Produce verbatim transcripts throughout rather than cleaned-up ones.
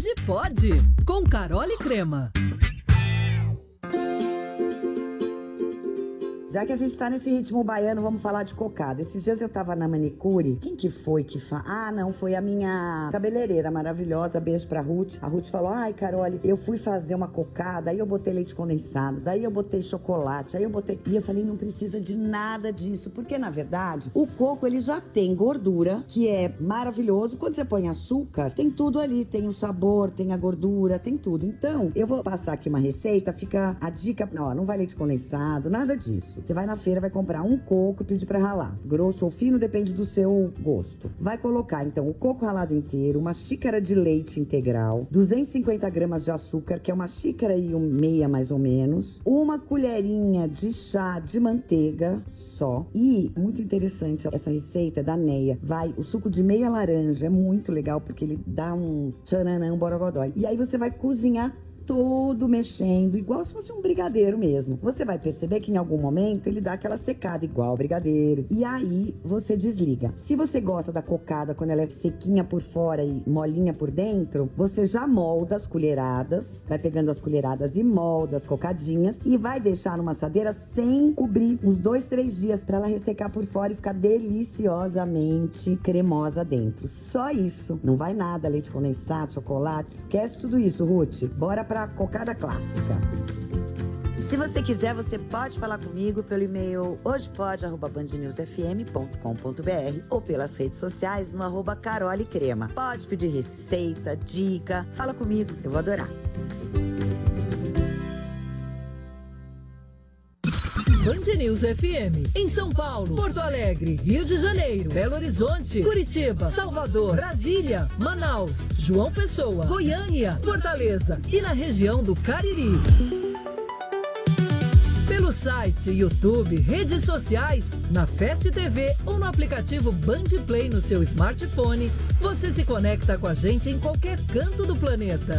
Hoje pode, com Carol e Crema. Já que a gente tá nesse ritmo baiano, vamos falar de cocada. Esses dias eu tava na manicure. Quem que foi que fa... Ah, não, foi a minha cabeleireira maravilhosa. Beijo pra Ruth. A Ruth falou, ai, Carol, eu fui fazer uma cocada, aí eu botei leite condensado, daí eu botei chocolate, aí eu botei... E eu falei, não precisa de nada disso, porque, na verdade, o coco, ele já tem gordura, que é maravilhoso. Quando você põe açúcar, tem tudo ali. Tem o sabor, tem a gordura, tem tudo. Então, eu vou passar aqui uma receita, fica a dica... Ó, não vai leite condensado, nada disso. Você vai na feira, vai comprar um coco e pedir pra ralar. Grosso ou fino, depende do seu gosto. Vai colocar, então, o coco ralado inteiro, uma xícara de leite integral, duzentos e cinquenta gramas de açúcar, que é uma xícara e meia, mais ou menos, uma colherinha de chá de manteiga só. E, muito interessante, essa receita da Neia, vai o suco de meia laranja, é muito legal, porque ele dá um tchananã, borogodói. E aí você vai cozinhar todo mexendo, igual se fosse um brigadeiro mesmo. Você vai perceber que em algum momento ele dá aquela secada igual brigadeiro. E aí você desliga. Se você gosta da cocada quando ela é sequinha por fora e molinha por dentro, você já molda as colheradas, vai pegando as colheradas e molda as cocadinhas e vai deixar numa assadeira sem cobrir uns dois, três dias para ela ressecar por fora e ficar deliciosamente cremosa dentro. Só isso. Não vai nada, leite condensado, chocolate, esquece tudo isso, Ruth. Bora pra a cocada clássica. Se você quiser, você pode falar comigo pelo e-mail hojepode arroba band news f m ponto com ponto b r ou pelas redes sociais no arroba Carol e Crema. Pode pedir receita, dica, fala comigo, eu vou adorar. Band News F M, em São Paulo, Porto Alegre, Rio de Janeiro, Belo Horizonte, Curitiba, Salvador, Brasília, Manaus, João Pessoa, Goiânia, Fortaleza e na região do Cariri. Pelo site, YouTube, redes sociais, na Fast T V ou no aplicativo Band Play no seu smartphone, você se conecta com a gente em qualquer canto do planeta.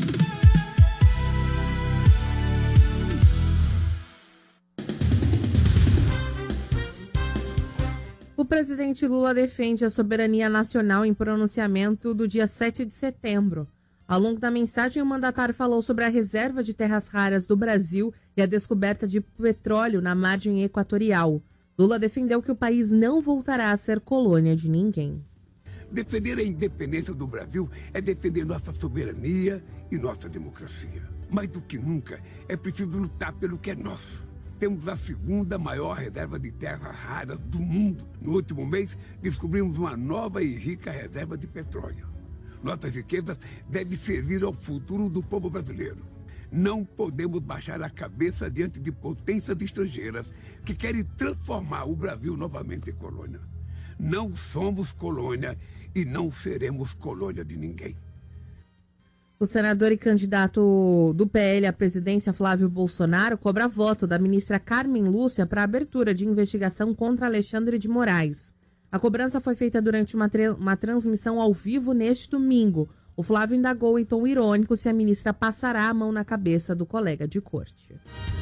O presidente Lula defende a soberania nacional em pronunciamento do dia sete de setembro. Ao longo da mensagem, o mandatário falou sobre a reserva de terras raras do Brasil e a descoberta de petróleo na margem equatorial. Lula defendeu que o país não voltará a ser colônia de ninguém. Defender a independência do Brasil é defender nossa soberania e nossa democracia. Mais do que nunca, é preciso lutar pelo que é nosso. Temos a segunda maior reserva de terras raras do mundo. No último mês, descobrimos uma nova e rica reserva de petróleo. Nossas riquezas devem servir ao futuro do povo brasileiro. Não podemos baixar a cabeça diante de potências estrangeiras que querem transformar o Brasil novamente em colônia. Não somos colônia e não seremos colônia de ninguém. O senador e candidato do P L à presidência, Flávio Bolsonaro, cobra voto da ministra Carmen Lúcia para a abertura de investigação contra Alexandre de Moraes. A cobrança foi feita durante uma, tre- uma transmissão ao vivo neste domingo. O Flávio indagou em tom irônico se a ministra passará a mão na cabeça do colega de corte.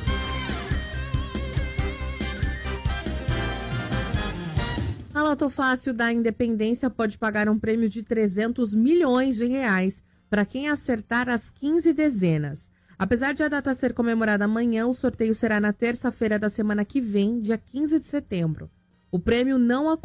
A Loto Fácil da Independência pode pagar um prêmio de trezentos milhões de reais para quem acertar as quinze dezenas. Apesar de a data ser comemorada amanhã, o sorteio será na terça-feira da semana que vem, dia quinze de setembro. O prêmio não